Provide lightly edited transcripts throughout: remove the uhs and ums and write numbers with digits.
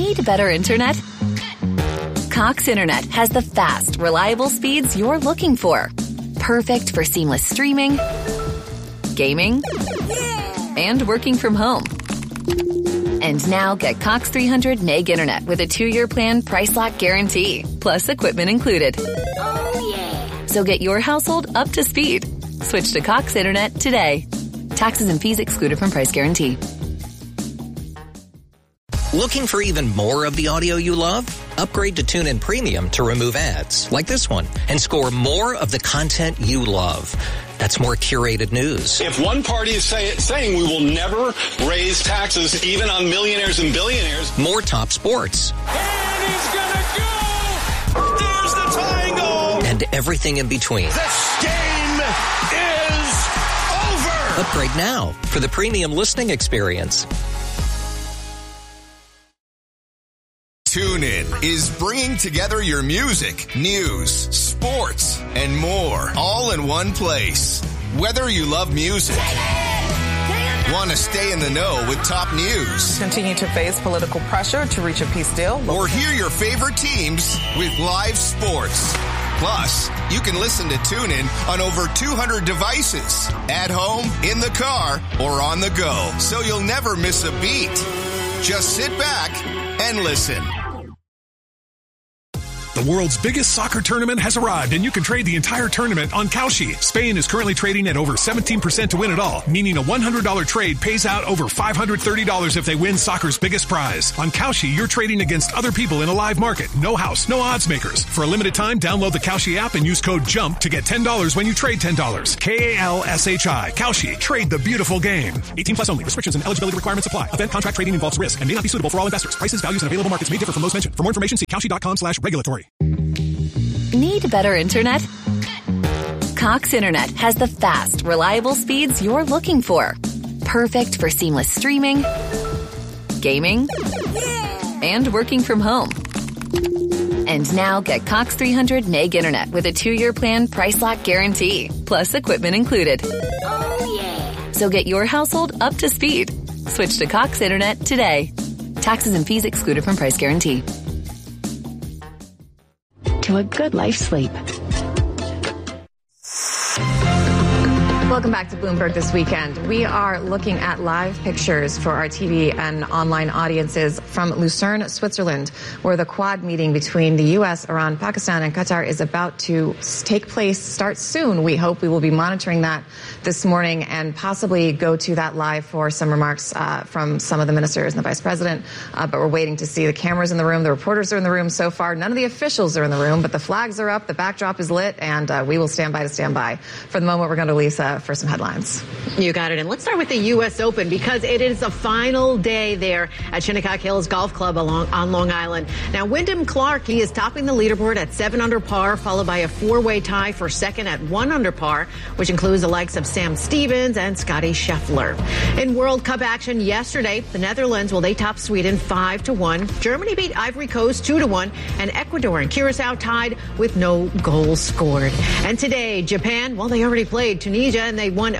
Need better internet? Cox Internet has the fast, reliable speeds you're looking for. Perfect for seamless streaming, gaming, and working from home. And now get Cox 300 meg internet with a 2-year plan price lock guarantee, plus equipment included. Oh, yeah. So get your household up to speed. Switch to Cox Internet today. Taxes and fees excluded from price guarantee. Looking for even more of the audio you love? Upgrade to TuneIn Premium to remove ads, like this one, and score more of the content you love. That's more curated news. If one party is saying we will never raise taxes even on millionaires and billionaires. More top sports. And he's gonna go! There's the tying goal! And everything in between. This game is over! Upgrade now for the premium listening experience. TuneIn is bringing together your music, news, sports, and more, all in one place. Whether you love music, want to stay in the know with top news, continue to face political pressure to reach a peace deal, or hear your favorite teams with live sports. Plus, you can listen to TuneIn on over 200 devices, at home, in the car, or on the go, so you'll never miss a beat. Just sit back and listen. The world's biggest soccer tournament has arrived, and you can trade the entire tournament on Kalshi. Spain is currently trading at over 17% to win it all, meaning a $100 trade pays out over $530 if they win soccer's biggest prize. On Kalshi, you're trading against other people in a live market. No house, no odds makers. For a limited time, download the Kalshi app and use code JUMP to get $10 when you trade $10. Kalshi. Kalshi. Trade the beautiful game. 18 plus only. Restrictions and eligibility requirements apply. Event contract trading involves risk and may not be suitable for all investors. Prices, values, and available markets may differ from those mentioned. For more information, see kalshi.com/regulatory. Need better internet? Cox Internet has the fast, reliable speeds you're looking for. Perfect for seamless streaming, gaming, and working from home. And now get Cox 300 meg internet with a 2-year plan price lock guarantee, plus equipment included. Oh, yeah. So get your household up to speed. Switch to Cox Internet today. Taxes and fees excluded from price guarantee. To a good life sleep. Welcome back to Bloomberg This Weekend. We are looking at live pictures for our TV and online audiences from Lucerne, Switzerland, where the Quad meeting between the U.S., Iran, Pakistan, and Qatar is about to take place, start soon. We hope we will be monitoring that this morning and possibly go to that live for some remarks from some of the ministers and the vice president. But we're waiting to see. The cameras in the room, the reporters are in the room so far. None of the officials are in the room, but the flags are up, the backdrop is lit, and we will stand by. For the moment, we're going to Lisa for some headlines. You got it. And let's start with the U.S. Open because it is the final day there at Shinnecock Hills Golf Club on Long Island. Now, Wyndham Clark, he is topping the leaderboard at 7 under par, followed by a 4-way tie for second at 1 under par, which includes the likes of Sam Stevens and Scotty Scheffler. In World Cup action yesterday, the Netherlands, well, they topped Sweden 5-1. Germany beat Ivory Coast 2-1, and Ecuador and Curacao tied with no goals scored. And today, Japan, well, they already played Tunisia, and they won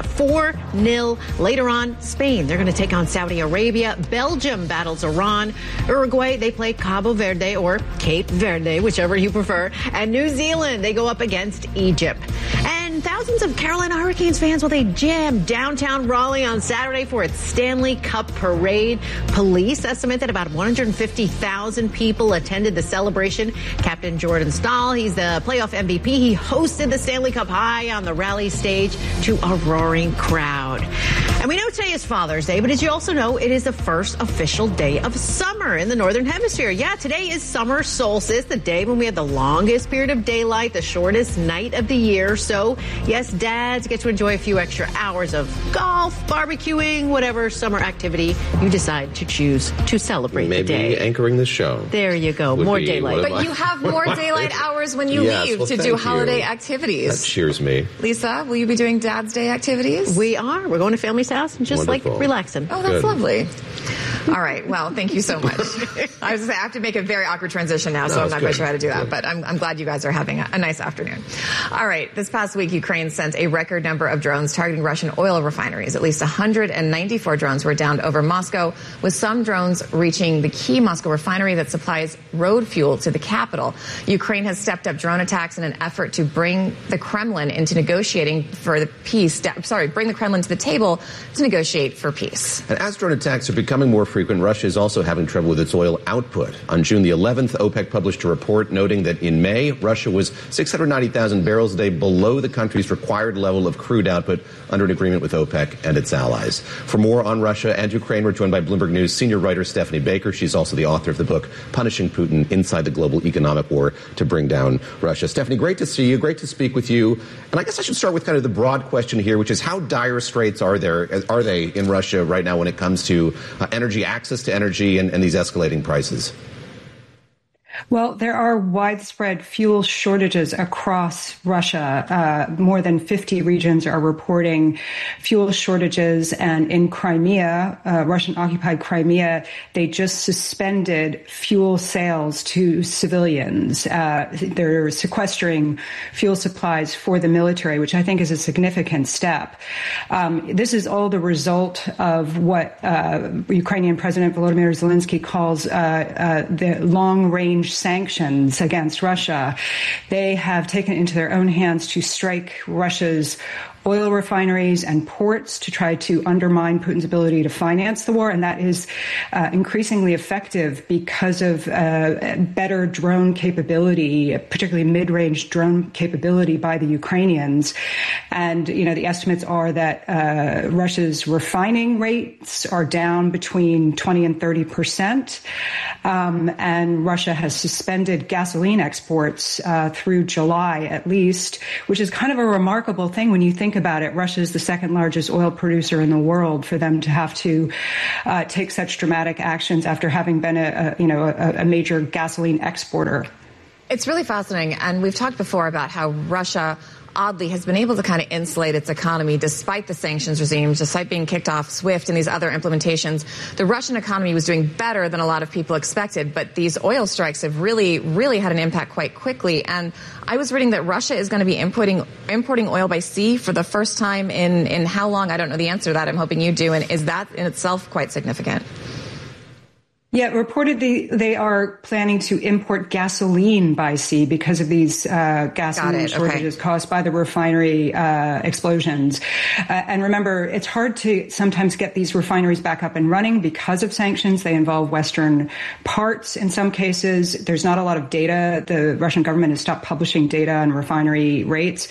4-0. Later on, Spain, they're going to take on Saudi Arabia. Belgium battles Iran. Uruguay, they play Cabo Verde or Cape Verde, whichever you prefer. And New Zealand, they go up against Egypt. And thousands of Carolina Hurricanes fans, well, they jammed downtown Raleigh on Saturday for its Stanley Cup parade. Police estimate that about 150,000 people attended the celebration. Captain Jordan Stahl, he's the playoff MVP. He hosted the Stanley Cup high on the Raleigh stage to a roaring crowd. And we know today is Father's Day, but did you also know it is the first official day of summer in the Northern Hemisphere? Yeah, today is summer solstice, the day when we have the longest period of daylight, the shortest night of the year. So, yes, dads get to enjoy a few extra hours of golf, barbecuing, whatever summer activity you decide to choose to celebrate the day. Maybe anchoring the show. There you go. More daylight. But you have more daylight hours when you leave to do holiday activities. That cheers me. Lisa, will you be doing Dad's Day activities? We are. We're going to family's house and just Wonderful. relaxing. Oh, that's lovely. All right. Well, thank you so much. I was going to say, I have to make a very awkward transition now, so I'm not quite sure how to do that. But I'm glad you guys are having a nice afternoon. All right. This past week, Ukraine sent a record number of drones targeting Russian oil refineries. At least 194 drones were downed over Moscow, with some drones reaching the key Moscow refinery that supplies road fuel to the capital. Ukraine has stepped up drone attacks in an effort to bring the Kremlin into negotiating for the peace. Bring the Kremlin to the table to negotiate for peace. And as drone attacks are becoming more frequent, Russia is also having trouble with its oil output. On June the 11th, OPEC published a report noting that in May, Russia was 690,000 barrels a day below the country's required level of crude output under an agreement with OPEC and its allies. For more on Russia and Ukraine, we're joined by Bloomberg News senior writer Stephanie Baker. She's also the author of the book Punishing Putin: Inside the Global Economic War to Bring Down Russia. Stephanie, great to see you. Great to speak with you. And I guess I should start with kind of the broad question here, which is how dire straits are they in Russia right now when it comes to energy, access to energy, and these escalating prices? Well, there are widespread fuel shortages across Russia. More than 50 regions are reporting fuel shortages. And in Crimea, Russian-occupied Crimea, they just suspended fuel sales to civilians. They're sequestering fuel supplies for the military, which I think is a significant step. This is all the result of what Ukrainian President Volodymyr Zelensky calls the long-range sanctions against Russia. They have taken it into their own hands to strike Russia's oil refineries and ports to try to undermine Putin's ability to finance the war. And that is increasingly effective because of better drone capability, particularly mid-range drone capability by the Ukrainians. And, the estimates are that Russia's refining rates are down between 20 and 30%. And Russia has suspended gasoline exports through July, at least, which is kind of a remarkable thing when you think about it. Russia is the second largest oil producer in the world. For them to have to take such dramatic actions after having been a major gasoline exporter. It's really fascinating. And we've talked before about how Russia oddly has been able to kind of insulate its economy despite the sanctions regime, despite being kicked off SWIFT and these other implementations. The Russian economy was doing better than a lot of people expected, but these oil strikes have really, really had an impact quite quickly. And I was reading that Russia is going to be importing oil by sea for the first time in how long? I don't know the answer to that. I'm hoping you do. And is that in itself quite significant? Yeah, reportedly they are planning to import gasoline by sea because of these gasoline shortages caused by the refinery explosions. And remember, it's hard to sometimes get these refineries back up and running because of sanctions. They involve Western parts in some cases. There's not a lot of data. The Russian government has stopped publishing data on refinery rates.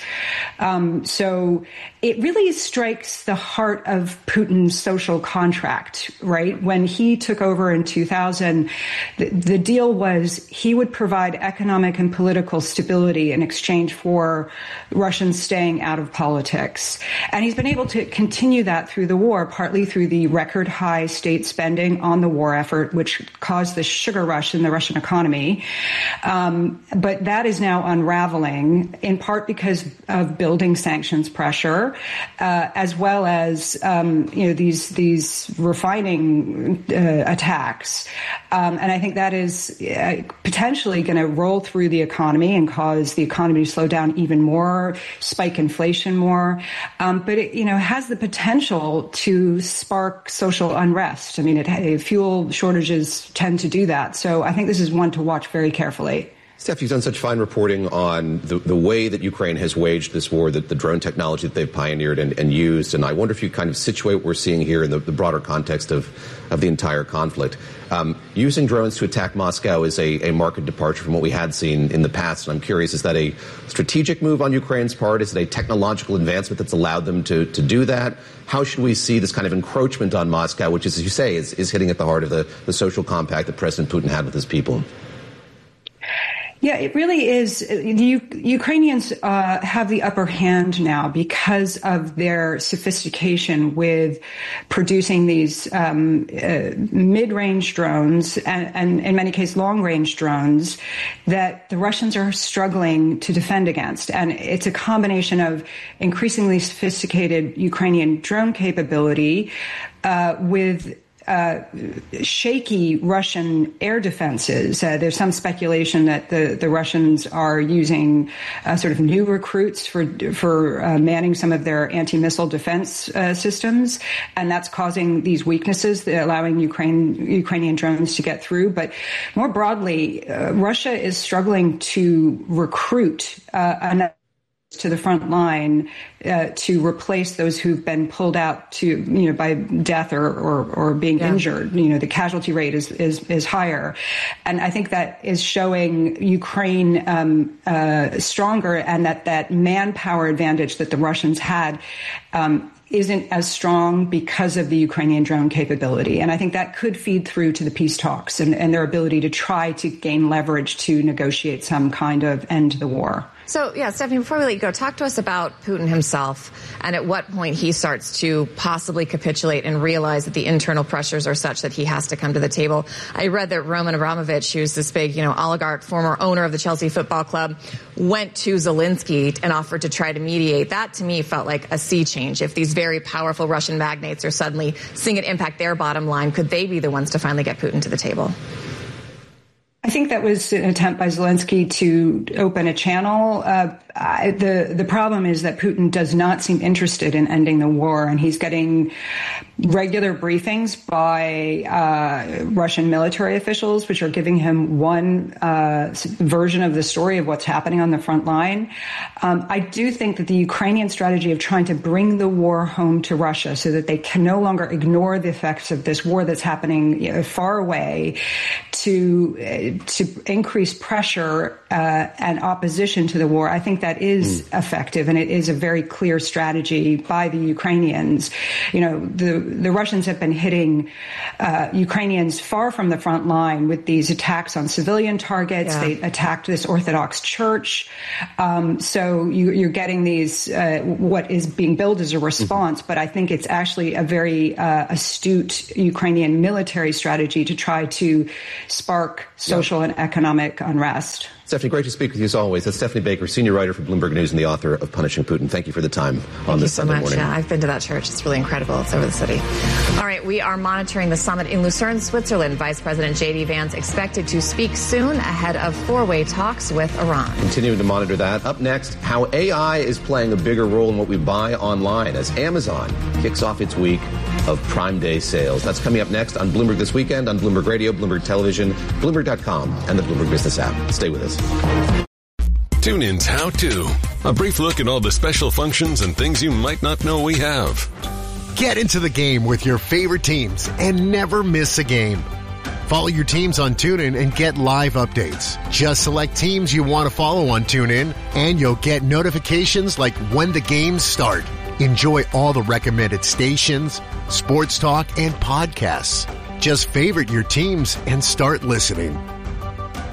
So it really strikes the heart of Putin's social contract, right? When he took over in 2000, the deal was he would provide economic and political stability in exchange for Russians staying out of politics. And he's been able to continue that through the war, partly through the record high state spending on the war effort, which caused the sugar rush in the Russian economy. But that is now unraveling, in part because of building sanctions pressure, as well as these refining attacks. And I think that is potentially going to roll through the economy and cause the economy to slow down even more, spike inflation more. But it, has the potential to spark social unrest. I mean, fuel shortages tend to do that. So I think this is one to watch very carefully. Steph, you've done such fine reporting on the way that Ukraine has waged this war, the drone technology that they've pioneered and used. And I wonder if you kind of situate what we're seeing here in the broader context of the entire conflict. Using drones to attack Moscow is a marked departure from what we had seen in the past. And I'm curious, is that a strategic move on Ukraine's part? Is it a technological advancement that's allowed them to do that? How should we see this kind of encroachment on Moscow, which, as you say, is hitting at the heart of the social compact that President Putin had with his people? Yeah, it really is. The Ukrainians have the upper hand now because of their sophistication with producing these mid-range drones and in many cases long-range drones that the Russians are struggling to defend against. And it's a combination of increasingly sophisticated Ukrainian drone capability with shaky Russian air defenses. There's some speculation that the Russians are using sort of new recruits for manning some of their anti-missile defense systems, and that's causing these weaknesses, allowing Ukrainian drones to get through. But more broadly, Russia is struggling to recruit to the front line to replace those who've been pulled out by death or being injured. The casualty rate is higher, and I think that is showing Ukraine stronger, and that manpower advantage that the Russians had isn't as strong because of the Ukrainian drone capability. And I think that could feed through to the peace talks and their ability to try to gain leverage to negotiate some kind of end to the war. So, Stephanie, before we let you go, talk to us about Putin himself and at what point he starts to possibly capitulate and realize that the internal pressures are such that he has to come to the table. I read that Roman Abramovich, who's this big, oligarch, former owner of the Chelsea Football Club, went to Zelensky and offered to try to mediate. That, to me, felt like a sea change. If these very powerful Russian magnates are suddenly seeing it impact their bottom line, could they be the ones to finally get Putin to the table? I think that was an attempt by Zelensky to open a channel. The problem is that Putin does not seem interested in ending the war, and he's getting regular briefings by Russian military officials, which are giving him one version of the story of what's happening on the front line. I do think that the Ukrainian strategy of trying to bring the war home to Russia so that they can no longer ignore the effects of this war that's happening far away to increase pressure and opposition to the war, I think that is effective, and it is a very clear strategy by the Ukrainians. The Russians have been hitting Ukrainians far from the front line with these attacks on civilian targets. Yeah. They attacked this Orthodox church. So you're getting these, what is being billed as a response, but I think it's actually a very astute Ukrainian military strategy to try to spark social and economic unrest. Stephanie, great to speak with you as always. That's Stephanie Baker, senior writer for Bloomberg News and the author of Punishing Putin. Thank you for the time on this Sunday morning. Yeah, I've been to that church. It's really incredible. It's over the city. All right, we are monitoring the summit in Lucerne, Switzerland. Vice President J.D. Vance expected to speak soon ahead of four-way talks with Iran. Continuing to monitor that. Up next, how AI is playing a bigger role in what we buy online as Amazon kicks off its week of Prime Day sales. That's coming up next on Bloomberg This Weekend, on Bloomberg Radio, Bloomberg Television, Bloomberg.com, and the Bloomberg Business app. Stay with us. TuneIn's How To. A brief look at all the special functions and things you might not know we have. Get into the game with your favorite teams and never miss a game. Follow your teams on TuneIn and get live updates. Just select teams you want to follow on TuneIn, and you'll get notifications like when the games start. Enjoy all the recommended stations, sports talk, and podcasts. Just favorite your teams and start listening.